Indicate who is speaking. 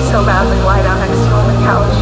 Speaker 1: so badly lie down next to you on the couch.